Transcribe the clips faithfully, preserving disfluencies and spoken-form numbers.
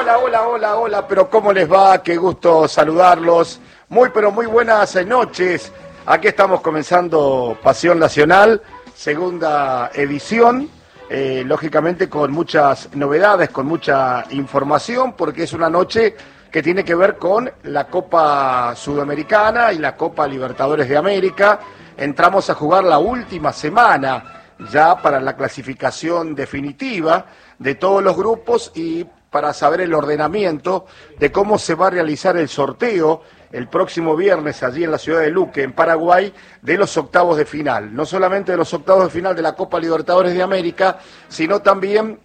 Hola, hola, hola, hola, pero ¿cómo les va? Qué gusto saludarlos. Muy, pero muy buenas noches. Aquí estamos comenzando Pasión Nacional, segunda edición, eh, lógicamente con muchas novedades, con mucha información, porque es una noche que tiene que ver con la Copa Sudamericana y la Copa Libertadores de América. Entramos a jugar la última semana ya para la clasificación definitiva de todos los grupos y para saber el ordenamiento de cómo se va a realizar el sorteo el próximo viernes allí en la ciudad de Luque, en Paraguay, de los octavos de final. No solamente de los octavos de final de la Copa Libertadores de América, sino también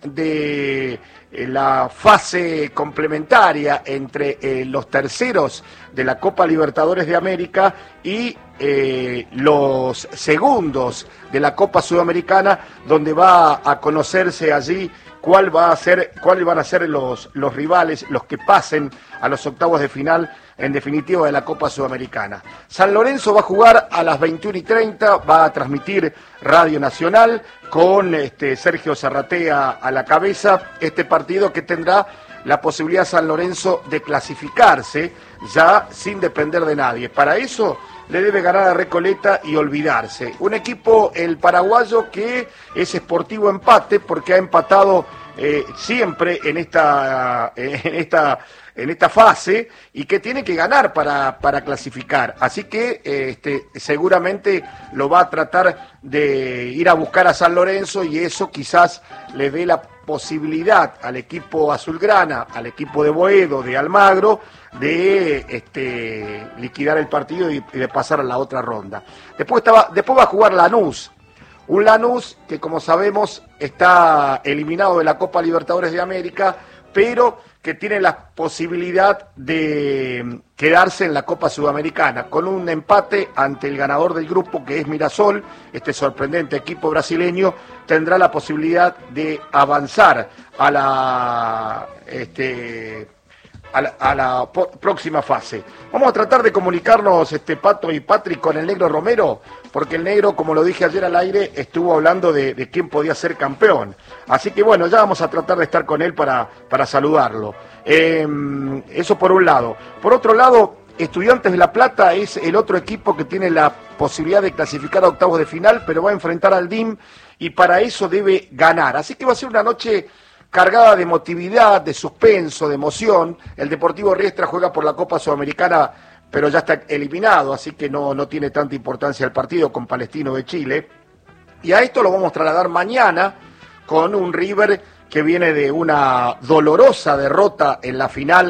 de eh, la fase complementaria entre eh, los terceros de la Copa Libertadores de América y eh, los segundos de la Copa Sudamericana, donde va a conocerse allí cuál va a ser, cuáles van a ser los, los rivales, los que pasen a los octavos de final, en definitiva, de la Copa Sudamericana. San Lorenzo va a jugar a las veintiuna y treinta, va a transmitir Radio Nacional con este, Sergio Zarratea a la cabeza, este partido que tendrá la posibilidad San Lorenzo de clasificarse ya sin depender de nadie. Para eso le debe ganar a Recoleta y olvidarse. Un equipo, el paraguayo, que es Sportivo Empate, porque ha empatado eh, siempre en esta, en esta, en esta fase y que tiene que ganar para, para clasificar. Así que eh, este, seguramente lo va a tratar de ir a buscar a San Lorenzo y eso quizás le dé la posibilidad al equipo azulgrana, al equipo de Boedo, de Almagro, de este, liquidar el partido y, y de pasar a la otra ronda. Después, estaba, después va a jugar Lanús, un Lanús que, como sabemos, está eliminado de la Copa Libertadores de América, pero que tiene la posibilidad de quedarse en la Copa Sudamericana, con un empate ante el ganador del grupo, que es Mirasol. Este sorprendente equipo brasileño tendrá la posibilidad de avanzar a la... Este, A la, a la po- próxima fase. Vamos a tratar de comunicarnos, este Pato y Patrick, con el Negro Romero, porque el Negro, como lo dije ayer al aire, estuvo hablando de, de quién podía ser campeón. Así que bueno, ya vamos a tratar de estar con él para, para saludarlo. Eh, eso por un lado. Por otro lado, Estudiantes de La Plata es el otro equipo que tiene la posibilidad de clasificar a octavos de final, pero va a enfrentar al D I M y para eso debe ganar. Así que va a ser una noche cargada de emotividad, de suspenso, de emoción. El Deportivo Riestra juega por la Copa Sudamericana, pero ya está eliminado, así que no, no tiene tanta importancia el partido con Palestino de Chile. Y a esto lo vamos a trasladar mañana con un River que viene de una dolorosa derrota en la final